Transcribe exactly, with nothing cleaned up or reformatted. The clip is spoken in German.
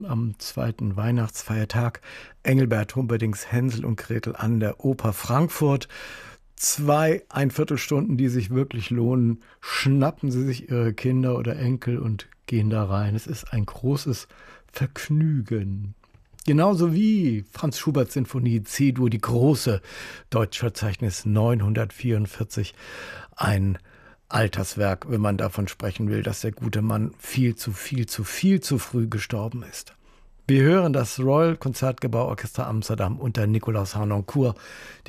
am zweiten Weihnachtsfeiertag Engelbert Humperdincks Hänsel und Gretel an der Oper Frankfurt. Zwei Einviertelstunden, die sich wirklich lohnen. Schnappen Sie sich Ihre Kinder oder Enkel und gehen da rein. Es ist ein großes Vergnügen. Genauso wie Franz Schuberts Sinfonie C-Dur, die große Deutschverzeichnis neunhundertvierundvierzig. Ein Alterswerk, wenn man davon sprechen will, dass der gute Mann viel zu, viel zu, viel zu früh gestorben ist. Wir hören das Royal Concertgebouw Orchester Amsterdam unter Nikolaus Harnoncourt.